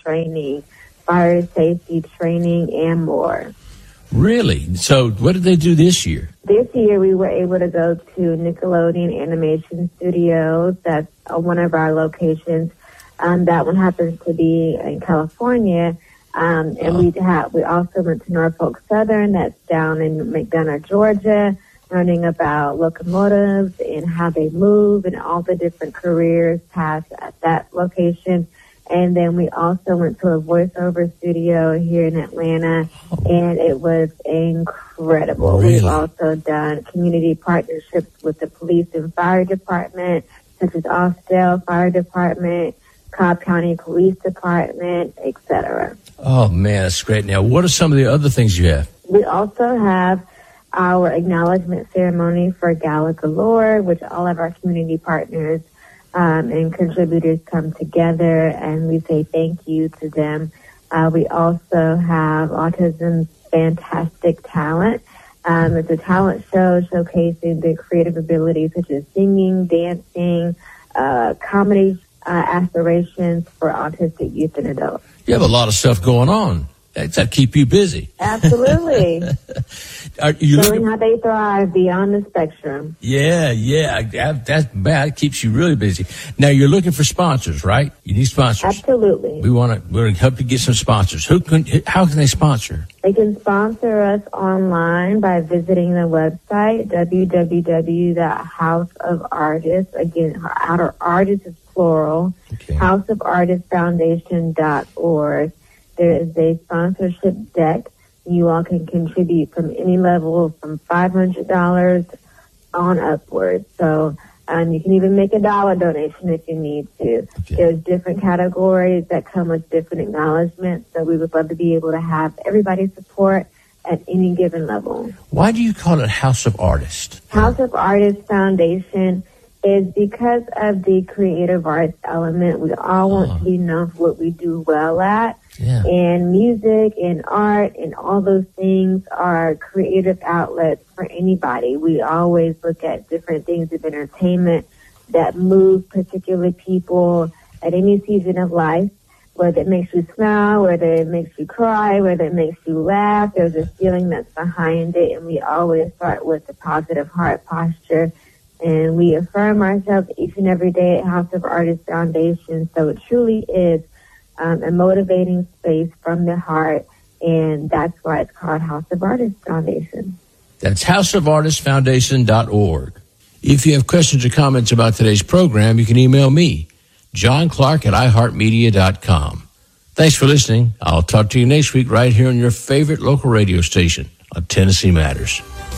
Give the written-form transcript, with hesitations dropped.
training, fire safety training, and more. Really? So what did they do this year? This year we were able to go to Nickelodeon Animation Studios. That's one of our locations. That one happens to be in California. And we also went to Norfolk Southern. That's down in McDonough, Georgia, learning about locomotives and how they move and all the different careers paths at that location. And then we also went to a voiceover studio here in Atlanta, and it was incredible. Really? We've also done community partnerships with the police and fire department, such as Austell Fire Department, Cobb County Police Department, etc. Oh, man, that's great. Now, what are some of the other things you have? We also have our acknowledgement ceremony for Gala Galore, which all of our community partners and contributors come together, and we say thank you to them. We also have Autism's Fantastic Talent. It's a talent show showcasing the creative abilities such as singing, dancing, comedy aspirations for autistic youth and adults. You have a lot of stuff going on. That'll keep you busy. Absolutely. Are you Showing how they thrive beyond the spectrum. Yeah. That's bad. It keeps you really busy. Now, you're looking for sponsors, right? You need sponsors. Absolutely. We want to help you get some sponsors. How can they sponsor? They can sponsor us online by visiting the website, www.houseofartists. Again, our artists is plural. Okay. houseofartistsfoundation.org. There is a sponsorship deck. You all can contribute from any level from $500 on upwards. So you can even make a $1 donation if you need to. Okay. There's different categories that come with different acknowledgments. So we would love to be able to have everybody's support at any given level. Why do you call it House of Artists? House of Artists Foundation is because of the creative arts element. We all want to be known for what we do well at. Yeah. And music and art and all those things are creative outlets for anybody. We always look at different things of entertainment that move particular people at any season of life, whether it makes you smile, whether it makes you cry, whether it makes you laugh. There's a feeling that's behind it, and we always start with the positive heart posture. And we affirm ourselves each and every day at House of Artists Foundation. So it truly is a motivating space from the heart, and that's why it's called House of Artists Foundation. That's houseofartistsfoundation.org. If you have questions or comments about today's program, you can email me, John Clark at iHeartMedia.com. Thanks for listening. I'll talk to you next week right here on your favorite local radio station on Tennessee Matters.